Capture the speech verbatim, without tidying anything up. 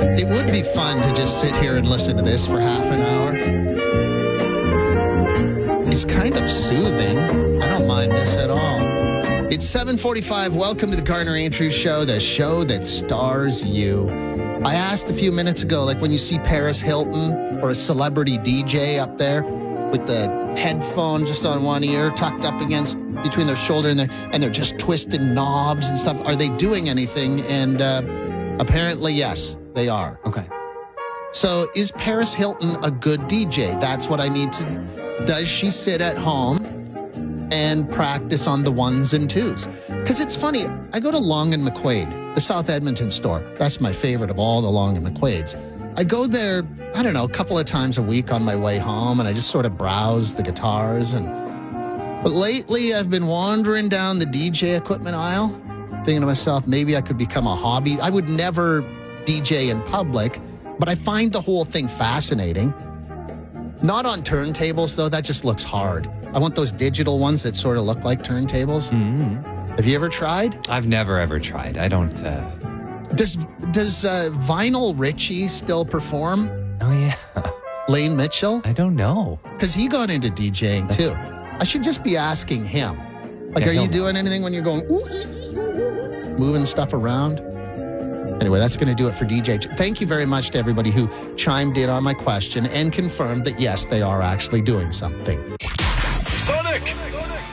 It would be fun to just sit here and listen to this for half an hour. It's kind of soothing. I don't mind this at all. It's seven forty-five. Welcome to the Garner Andrews Show, the show that stars you. I asked a few minutes ago, like when you see Paris Hilton or a celebrity D J up there with the headphone just on one ear tucked up against between their shoulder and, their, and they're just twisting knobs and stuff. Are they doing anything? And uh, apparently, yes, they are. Okay. So is Paris Hilton a good D J? That's what I need to... Does she sit at home and practice on the ones and twos? Because it's funny, I go to Long and McQuaid, the South Edmonton store. That's my favorite of all the Long and McQuaids. I go there, I don't know, a couple of times a week on my way home, and I just sort of browse the guitars. And But lately, I've been wandering down the D J equipment aisle, thinking to myself, maybe I could become a hobby. I would never D J in public, but I find the whole thing fascinating. Not on turntables, though. That just looks hard. I want those digital ones that sort of look like turntables. Mm-hmm. Have you ever tried? I've never, ever tried. I don't... Uh... Does does uh, Vinyl Richie still perform? Oh, yeah. Lane Mitchell? I don't know. Because he got into DJing, too. I should just be asking him. Like, Yeah, are you he'll doing anything when you're going, ooh, ee, ee, moving stuff around? Anyway, that's going to do it for D J. Thank you very much to everybody who chimed in on my question and confirmed that, yes, they are actually doing something. Sonic! Sonic!